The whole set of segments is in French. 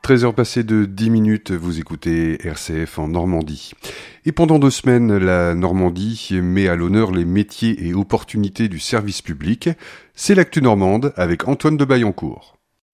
13h passées de 10 minutes, vous écoutez RCF en Normandie. Et pendant 2 semaines, la Normandie met à l'honneur les métiers et opportunités du service public. C'est l'actu normande avec Antoine de Baillancourt.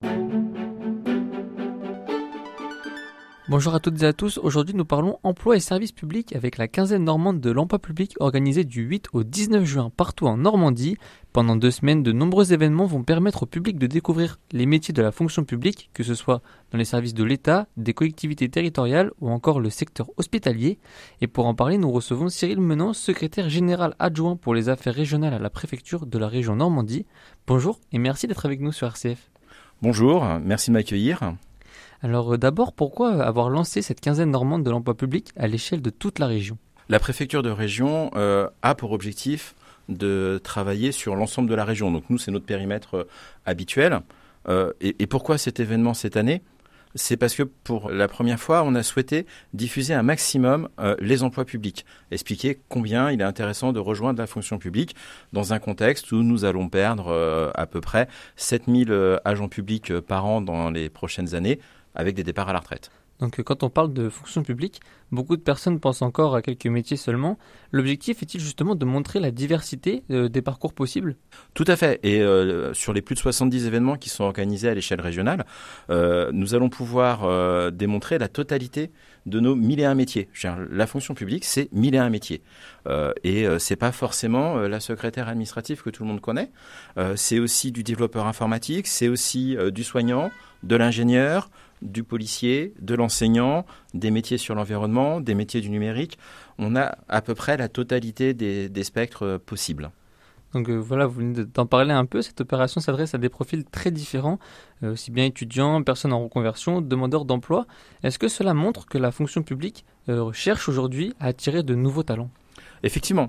Bonjour à toutes et à tous, aujourd'hui nous parlons emploi et services publics avec la quinzaine normande de l'emploi public organisée du 8 au 19 juin partout en Normandie. Pendant 2 semaines, de nombreux événements vont permettre au public de découvrir les métiers de la fonction publique, que ce soit dans les services de l'État, des collectivités territoriales ou encore le secteur hospitalier. Et pour en parler, nous recevons Cyril Menant, secrétaire général adjoint pour les affaires régionales à la préfecture de la région Normandie. Bonjour et merci d'être avec nous sur RCF. Bonjour, merci de m'accueillir. Alors d'abord, pourquoi avoir lancé cette quinzaine normande de l'emploi public à l'échelle de toute la région ? La préfecture de région a pour objectif de travailler sur l'ensemble de la région. Donc nous, c'est notre périmètre habituel. Et pourquoi cet événement cette année ? C'est parce que pour la première fois, on a souhaité diffuser un maximum les emplois publics. Expliquer combien il est intéressant de rejoindre la fonction publique dans un contexte où nous allons perdre à peu près 7000 agents publics par an dans les prochaines années, avec des départs à la retraite. Donc quand on parle de fonction publique, beaucoup de personnes pensent encore à quelques métiers seulement. L'objectif est-il justement de montrer la diversité des parcours possibles ? Tout à fait. Et sur les plus de 70 événements qui sont organisés à l'échelle régionale, nous allons pouvoir démontrer la totalité de nos 1001 métiers. La fonction publique, c'est 1001 métiers. Et c'est pas forcément la secrétaire administrative que tout le monde connaît. C'est aussi du développeur informatique, c'est aussi du soignant, de l'ingénieur, du policier, de l'enseignant, des métiers sur l'environnement, des métiers du numérique. On a à peu près la totalité des spectres possibles. Donc voilà, vous venez d'en parler un peu. Cette opération s'adresse à des profils très différents, aussi bien étudiants, personnes en reconversion, demandeurs d'emploi. Est-ce que cela montre que la fonction publique cherche aujourd'hui à attirer de nouveaux talents ? Effectivement,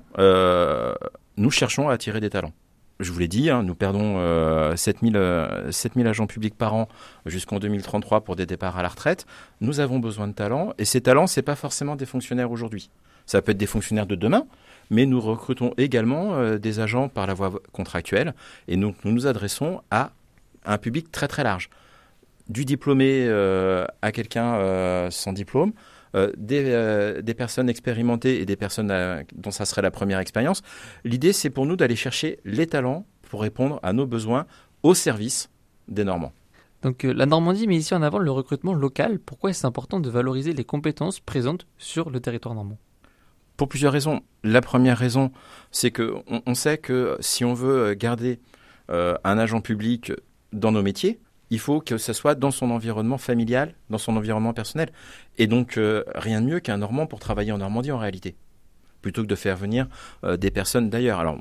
nous cherchons à attirer des talents. Je vous l'ai dit, nous perdons 7000 agents publics par an jusqu'en 2033 pour des départs à la retraite. Nous avons besoin de talents et ces talents, ce n'est pas forcément des fonctionnaires aujourd'hui. Ça peut être des fonctionnaires de demain, mais nous recrutons également des agents par la voie contractuelle et nous nous adressons à un public très très large. Du diplômé à quelqu'un sans diplôme, des personnes expérimentées et des personnes dont ça serait la première expérience. L'idée, c'est pour nous d'aller chercher les talents pour répondre à nos besoins au service des Normands. Donc la Normandie met ici en avant le recrutement local. Pourquoi est-ce important de valoriser les compétences présentes sur le territoire normand ? Pour plusieurs raisons. La première raison, c'est qu'on sait que si on veut garder un agent public dans nos métiers, il faut que ce soit dans son environnement familial, dans son environnement personnel. Et donc, rien de mieux qu'un Normand pour travailler en Normandie en réalité, plutôt que de faire venir des personnes d'ailleurs. Alors,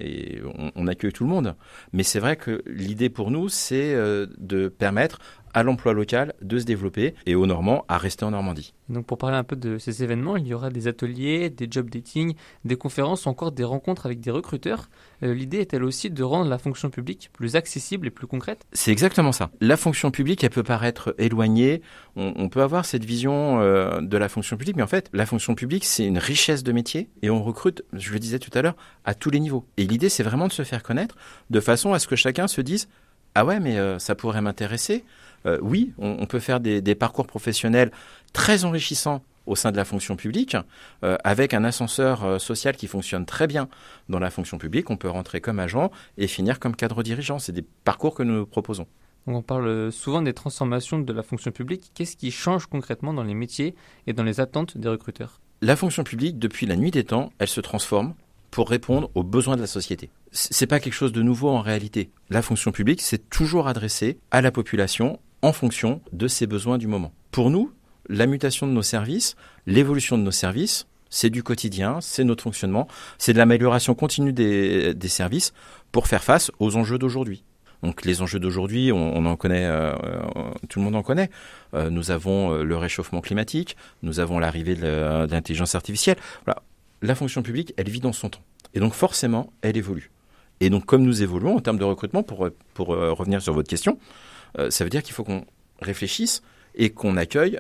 on accueille tout le monde, mais c'est vrai que l'idée pour nous, c'est de permettre à l'emploi local de se développer et aux Normands à rester en Normandie. Donc pour parler un peu de ces événements, il y aura des ateliers, des job dating, des conférences ou encore des rencontres avec des recruteurs. L'idée est-elle aussi de rendre la fonction publique plus accessible et plus concrète ? C'est exactement ça. La fonction publique, elle peut paraître éloignée. On peut avoir cette vision de la fonction publique, mais en fait, la fonction publique, c'est une richesse de métiers et on recrute, je le disais tout à l'heure, à tous les niveaux. Et l'idée, c'est vraiment de se faire connaître de façon à ce que chacun se dise « Ah ouais, mais ça pourrait m'intéresser ». Oui, on peut faire des parcours professionnels très enrichissants au sein de la fonction publique, avec un ascenseur social qui fonctionne très bien dans la fonction publique. On peut rentrer comme agent et finir comme cadre dirigeant. C'est des parcours que nous proposons. On parle souvent des transformations de la fonction publique. Qu'est-ce qui change concrètement dans les métiers et dans les attentes des recruteurs ? La fonction publique, depuis la nuit des temps, elle se transforme pour répondre aux besoins de la société. C'est pas quelque chose de nouveau en réalité. La fonction publique, c'est toujours adressé à la population en fonction de ses besoins du moment. Pour nous, la mutation de nos services, l'évolution de nos services, c'est du quotidien, c'est notre fonctionnement, c'est de l'amélioration continue des services pour faire face aux enjeux d'aujourd'hui. Donc les enjeux d'aujourd'hui, on en connaît, tout le monde en connaît. Nous avons le réchauffement climatique, nous avons l'arrivée de l'intelligence artificielle. Voilà. La fonction publique, elle vit dans son temps. Et donc forcément, elle évolue. Et donc comme nous évoluons en termes de recrutement, pour revenir sur votre question, ça veut dire qu'il faut qu'on réfléchisse et qu'on accueille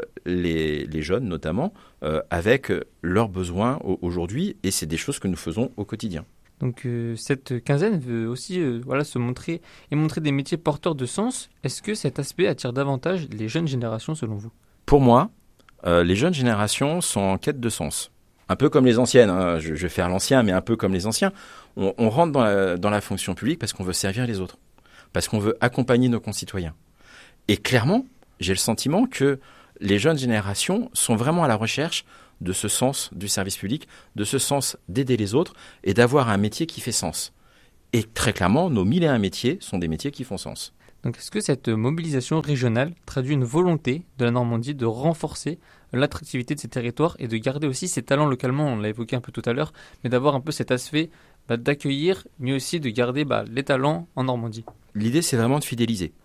les jeunes notamment avec leurs besoins aujourd'hui. Et c'est des choses que nous faisons au quotidien. Donc cette quinzaine veut aussi se montrer et montrer des métiers porteurs de sens. Est-ce que cet aspect attire davantage les jeunes générations selon vous ? Pour moi, les jeunes générations sont en quête de sens. Un peu comme les anciennes, hein. Je vais faire l'ancien, mais un peu comme les anciens. On rentre dans la fonction publique parce qu'on veut servir les autres, parce qu'on veut accompagner nos concitoyens. Et clairement, j'ai le sentiment que les jeunes générations sont vraiment à la recherche de ce sens du service public, de ce sens d'aider les autres et d'avoir un métier qui fait sens. Et très clairement, nos 1001 métiers sont des métiers qui font sens. Donc est-ce que cette mobilisation régionale traduit une volonté de la Normandie de renforcer l'attractivité de ces territoires et de garder aussi ses talents localement, on l'a évoqué un peu tout à l'heure, mais d'avoir un peu cet aspect d'accueillir, mais aussi de garder les talents en Normandie? L'idée, c'est vraiment de fidéliser.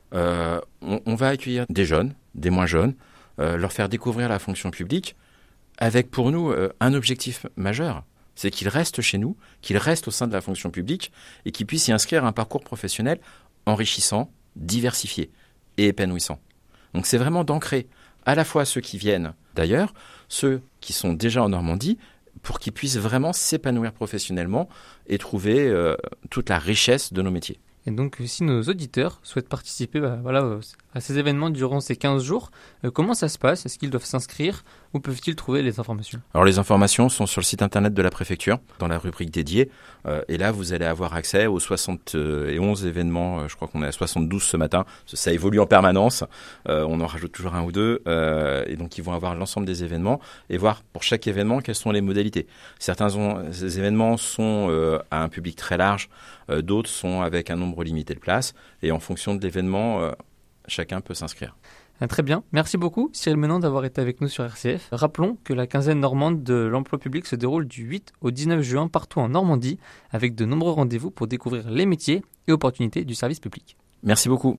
On va accueillir des jeunes, des moins jeunes, leur faire découvrir la fonction publique, avec pour nous un objectif majeur, c'est qu'ils restent chez nous, qu'ils restent au sein de la fonction publique et qu'ils puissent y inscrire un parcours professionnel enrichissant, diversifié et épanouissant. Donc c'est vraiment d'ancrer à la fois ceux qui viennent d'ailleurs, ceux qui sont déjà en Normandie, pour qu'ils puissent vraiment s'épanouir professionnellement et trouver toute la richesse de nos métiers. Et donc, si nos auditeurs souhaitent participer à ces événements durant ces 15 jours, comment ça se passe? Est-ce qu'ils doivent s'inscrire? Où peuvent-ils trouver les informations? Alors, les informations sont sur le site internet de la préfecture, dans la rubrique dédiée. Et là, vous allez avoir accès aux 71 événements. Je crois qu'on est à 72 ce matin. Ça évolue en permanence. On en rajoute toujours un ou deux. Et donc, ils vont avoir l'ensemble des événements et voir pour chaque événement quelles sont les modalités. Ces événements sont à un public très large. D'autres sont avec un nombre limité de places. Et en fonction de l'événement, chacun peut s'inscrire. Très bien. Merci beaucoup, Cyril Menand, d'avoir été avec nous sur RCF. Rappelons que la quinzaine normande de l'emploi public se déroule du 8 au 19 juin partout en Normandie, avec de nombreux rendez-vous pour découvrir les métiers et opportunités du service public. Merci beaucoup.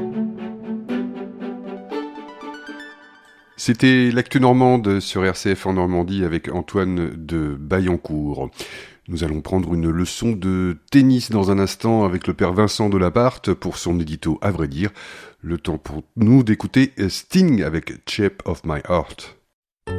C'était l'actu normande sur RCF en Normandie avec Antoine de Baillancourt. Nous allons prendre une leçon de tennis dans un instant avec le père Vincent Delaparte pour son édito À vrai dire. Le temps pour nous d'écouter Sting avec Shape of My Heart.